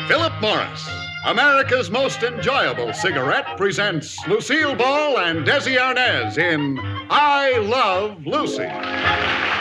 Philip Morris, America's most enjoyable cigarette, presents Lucille Ball and Desi Arnaz in I Love Lucy.